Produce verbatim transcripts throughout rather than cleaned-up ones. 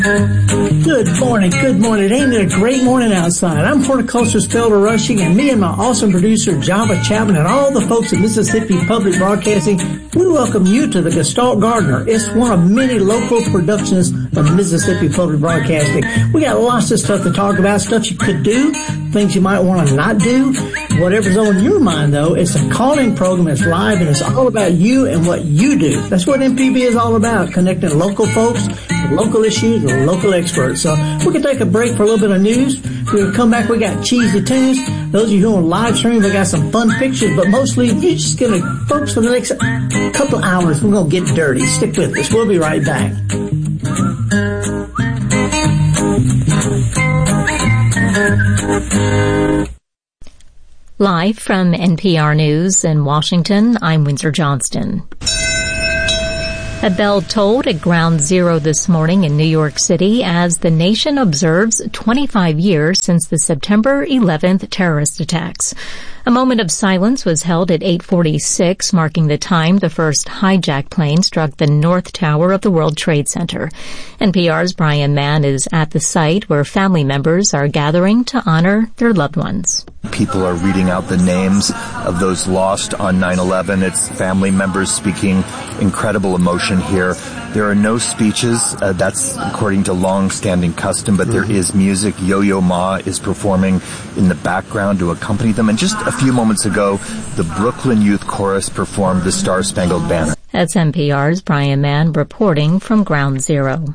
Good morning, good morning. Ain't it a great morning outside? I'm horticulturist Felder Rushing, and me and my awesome producer Java Chapman and all the folks at Mississippi Public Broadcasting, we welcome you to the Gestalt Gardener. It's one of many local productions of Mississippi Public Broadcasting. We got lots of stuff to talk about, stuff you could do, things you might want to not do. Whatever's on your mind, though, it's a call-in program. It's live, and it's all about you and what you do. That's what M P B is all about, connecting local folks with local issues with local experts. So we can take a break for a little bit of news. We'll come back. We got cheesy tunes. Those of you who are on live stream, we got some fun pictures, but mostly you're just going to, folks, for the next couple of hours, we're going to get dirty. Stick with us. We'll be right back. Live from N P R News in Washington, I'm Windsor Johnston. A bell tolled at Ground Zero this morning in New York City as the nation observes twenty-five years since the September eleventh terrorist attacks. A moment of silence was held at eight forty-six, marking the time the first hijacked plane struck the North Tower of the World Trade Center. N P R's Brian Mann is at the site where family members are gathering to honor their loved ones. People are reading out the names of those lost on nine eleven. It's family members speaking incredible emotion here. There are no speeches. Uh, that's according to long-standing custom, but there is music. Yo-Yo Ma is performing in the background to accompany them. And just a few moments ago, the Brooklyn Youth Chorus performed the Star-Spangled Banner. That's N P R's Brian Mann reporting from Ground Zero.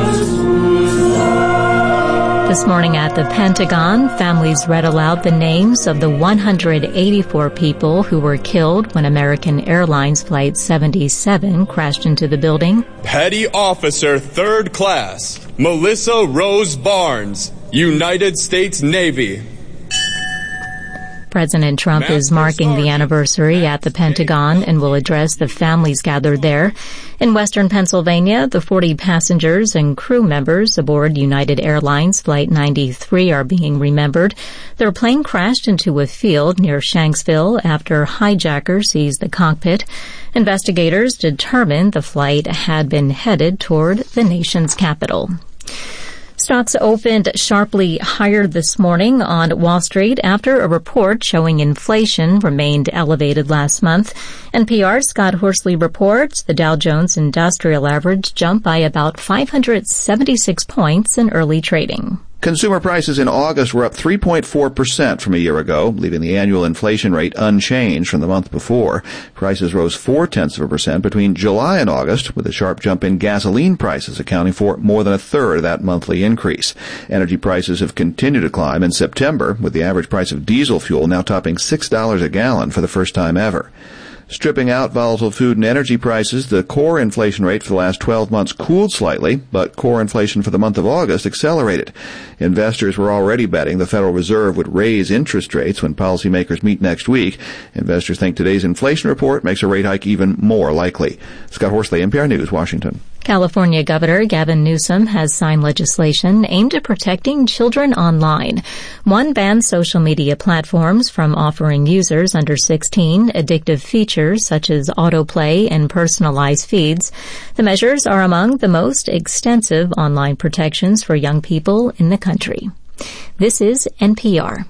This morning at the Pentagon, families read aloud the names of the one hundred eighty-four people who were killed when American Airlines Flight seventy-seven crashed into the building. Petty Officer Third Class Melissa Rose Barnes, United States Navy. President Trump is marking the anniversary at the Pentagon and will address the families gathered there. In western Pennsylvania, the forty passengers and crew members aboard United Airlines Flight ninety-three are being remembered. Their plane crashed into a field near Shanksville after hijackers seized the cockpit. Investigators determined the flight had been headed toward the nation's capital. Stocks opened sharply higher this morning on Wall Street after a report showing inflation remained elevated last month. N P R's Scott Horsley reports the Dow Jones Industrial Average jumped by about five hundred seventy-six points in early trading. Consumer prices in August were up three point four percent from a year ago, leaving the annual inflation rate unchanged from the month before. Prices rose four-tenths of a percent between July and August, with a sharp jump in gasoline prices accounting for more than a third of that monthly increase. Energy prices have continued to climb in September, with the average price of diesel fuel now topping six dollars a gallon for the first time ever. Stripping out volatile food and energy prices, the core inflation rate for the last twelve months cooled slightly, but core inflation for the month of August accelerated. Investors were already betting the Federal Reserve would raise interest rates when policymakers meet next week. Investors think today's inflation report makes a rate hike even more likely. Scott Horsley, N P R News, Washington. California Governor Gavin Newsom has signed legislation aimed at protecting children online. One bans social media platforms from offering users under sixteen addictive features such as autoplay and personalized feeds. The measures are among the most extensive online protections for young people in the country. This is N P R.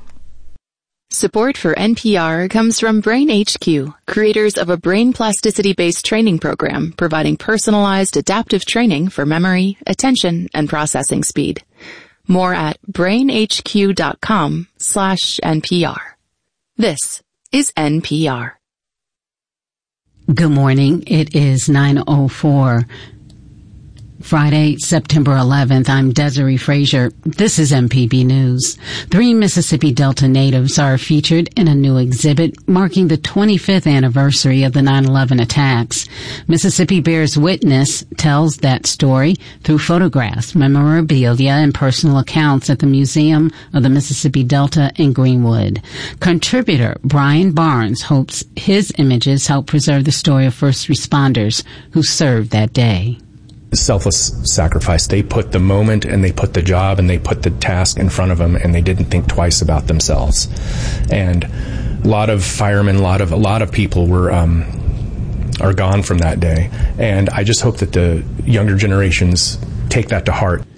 Support for N P R comes from Brain H Q, creators of a brain plasticity-based training program providing personalized adaptive training for memory, attention, and processing speed. More at brainhq.com slash NPR. This is N P R. Good morning. It is nine oh four. Friday, September eleventh. I'm Desiree Frazier. This is M P B News. Three Mississippi Delta natives are featured in a new exhibit marking the twenty-fifth anniversary of the nine eleven attacks. Mississippi Bears Witness tells that story through photographs, memorabilia, and personal accounts at the Museum of the Mississippi Delta in Greenwood. Contributor Brian Barnes hopes his images help preserve the story of first responders who served that day. Selfless sacrifice. They put the moment and they put the job and they put the task in front of them, and they didn't think twice about themselves. And a lot of firemen, a lot of a lot of people were um, are gone from that day. And I just hope that the younger generations take that to heart.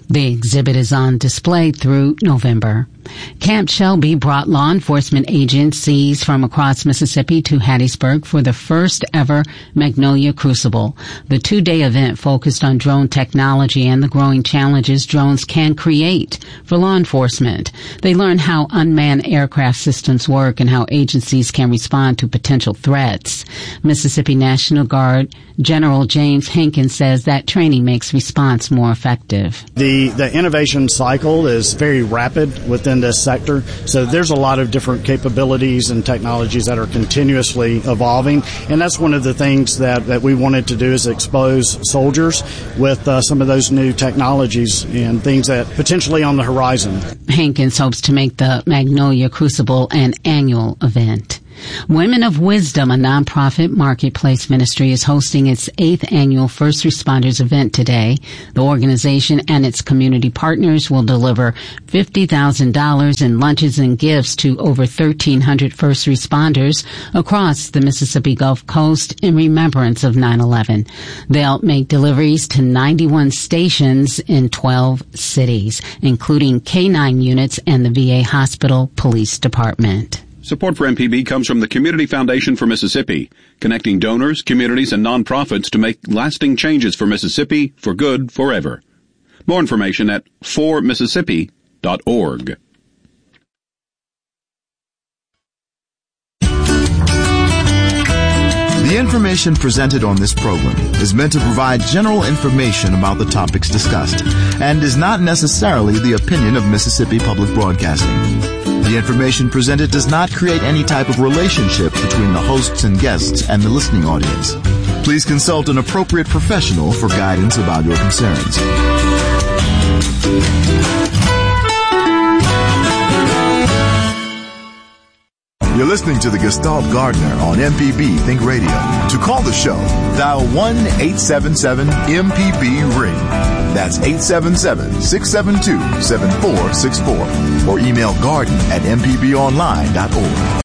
The exhibit is on display through November. Camp Shelby brought law enforcement agencies from across Mississippi to Hattiesburg for the first ever Magnolia Crucible. The two-day event focused on drone technology and the growing challenges drones can create for law enforcement. They learn how unmanned aircraft systems work and how agencies can respond to potential threats. Mississippi National Guard General James Hankins says that training makes response more effective. The, the innovation cycle is very rapid within this sector, so there's a lot of different capabilities and technologies that are continuously evolving, and that's one of the things that, that we wanted to do is expose soldiers with uh, some of those new technologies and things that potentially on the horizon. Hankins hopes to make the Magnolia Crucible an annual event. Women of Wisdom, a nonprofit marketplace ministry, is hosting its eighth annual First Responders event today. The organization and its community partners will deliver fifty thousand dollars in lunches and gifts to over thirteen hundred first responders across the Mississippi Gulf Coast in remembrance of nine eleven. They'll make deliveries to ninety-one stations in twelve cities, including K nine units and the V A Hospital Police Department. Support for M P B comes from the Community Foundation for Mississippi, connecting donors, communities, and nonprofits to make lasting changes for Mississippi for good forever. More information at for mississippi dot org. The information presented on this program is meant to provide general information about the topics discussed and is not necessarily the opinion of Mississippi Public Broadcasting. The information presented does not create any type of relationship between the hosts and guests and the listening audience. Please consult an appropriate professional for guidance about your concerns. You're listening to the Gestalt Gardener on M P B Think Radio. To call the show, dial one eight seven seven M P B ring. That's eight seven seven, six seven two, seven four six four. Or email garden at m p b online dot org.